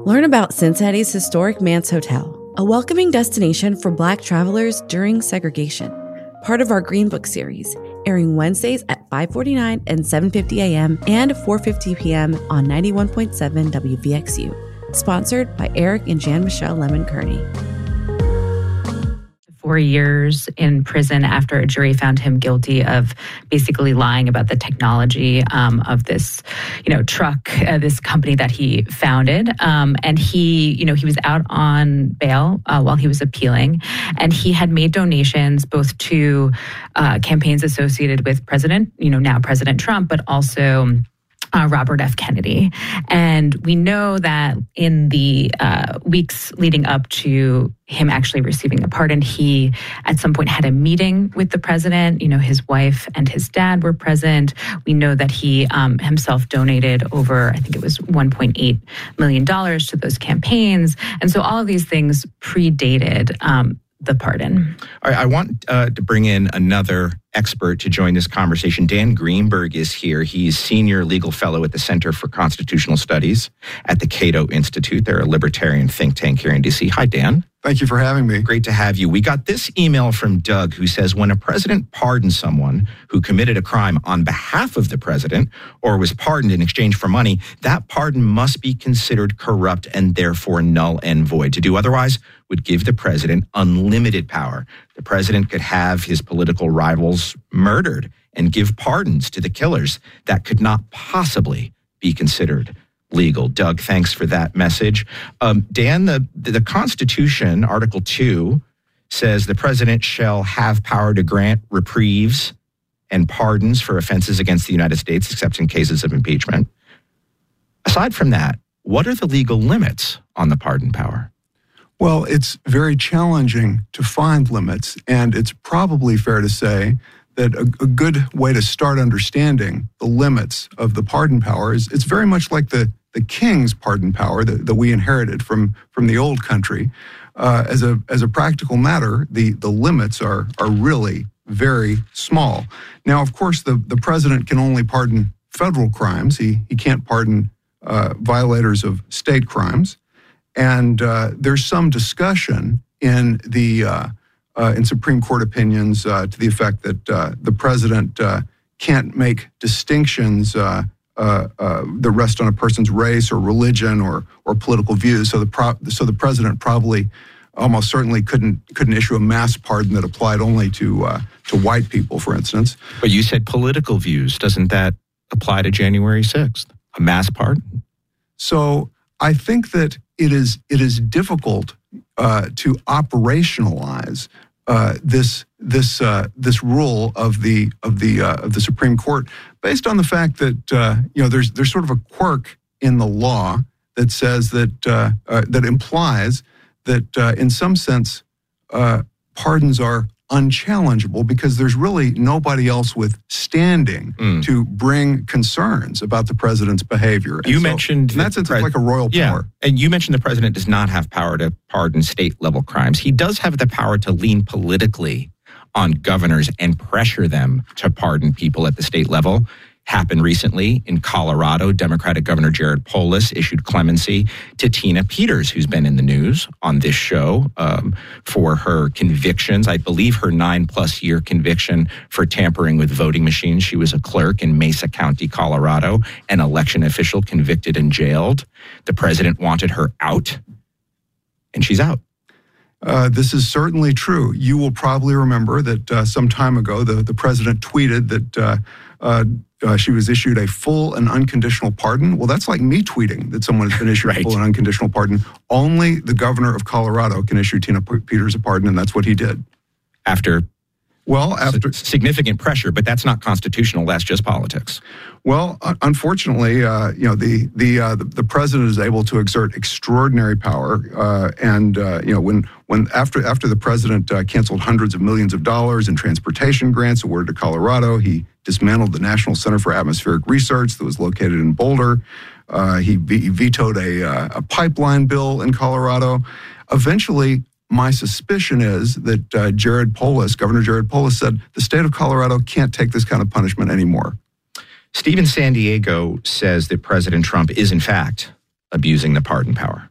Learn about Cincinnati's historic Mance Hotel, a welcoming destination for Black travelers during segregation. Part of our Green Book series, airing Wednesdays at 5:49 and 7:50 a.m. and 4:50 p.m. on 91.7 WVXU. Sponsored by Eric and Jan-Michelle Lemon-Kearney. 4 years in prison after a jury found him guilty of basically lying about the technology of this, truck, this company that he founded. And he was out on bail while he was appealing. And he had made donations both to campaigns associated with now President Trump, but also Robert F. Kennedy. And we know that in the weeks leading up to him actually receiving a pardon, he at some point had a meeting with the president. His wife and his dad were present. We know that he himself donated over, I think it was $1.8 million to those campaigns. And so all of these things predated the pardon. All right, I want to bring in another expert to join this conversation. Dan Greenberg is here. He's senior legal fellow at the Center for Constitutional Studies at the Cato Institute. They're a libertarian think tank here in D.C. Hi, Dan. Thank you for having me. Great to have you. We got this email from Doug who says, when a president pardons someone who committed a crime on behalf of the president or was pardoned in exchange for money, that pardon must be considered corrupt and therefore null and void. To do otherwise would give the president unlimited power. The president could have his political rivals murdered and give pardons to the killers. That could not possibly be considered legal. Doug, thanks for that message. Dan, the Constitution, Article 2, says the president shall have power to grant reprieves and pardons for offenses against the United States, except in cases of impeachment. Aside from that, what are the legal limits on the pardon power? Well, it's very challenging to find limits, and it's probably fair to say that a good way to start understanding the limits of the pardon power is it's very much like the king's pardon power that we inherited from the old country. As a practical matter, the limits are really very small. Now, of course, the president can only pardon federal crimes. He can't pardon violators of state crimes. And there's some discussion in in Supreme Court opinions to the effect that the president can't make distinctions that rest on a person's race or religion or political views. So the president probably almost certainly couldn't issue a mass pardon that applied only to white people, for instance. But you said political views. Doesn't that apply to January 6th? A mass pardon? So I think that it is difficult to operationalize this rule of the Supreme Court based on the fact that there's sort of a quirk in the law that says that implies that in some sense pardons are unchallengeable because there's really nobody else with standing to bring concerns about the president's behavior. You mentioned in that sense, it's like a royal power. And you mentioned the president does not have power to pardon state-level crimes. He does have the power to lean politically on governors and pressure them to pardon people at the state level. Happened recently in Colorado. Democratic Governor Jared Polis issued clemency to Tina Peters, who's been in the news on this show for her convictions. I believe her 9+ year conviction for tampering with voting machines. She was a clerk in Mesa County, Colorado, an election official convicted and jailed. The president wanted her out, and she's out. This is certainly true. You will probably remember that some time ago, the president tweeted that she was issued a full and unconditional pardon. Well, that's like me tweeting that someone has been issued a full and unconditional pardon. Only the governor of Colorado can issue Tina Peters a pardon, and that's what he did. After significant pressure, but that's not constitutional. That's just politics. Well, unfortunately, the president is able to exert extraordinary power, when after the president canceled hundreds of millions of dollars in transportation grants awarded to Colorado, he dismantled the National Center for Atmospheric Research that was located in Boulder. He vetoed a pipeline bill in Colorado. Eventually, my suspicion is that Governor Jared Polis said the state of Colorado can't take this kind of punishment anymore. Steve in San Diego says that President Trump is, in fact, abusing the pardon power.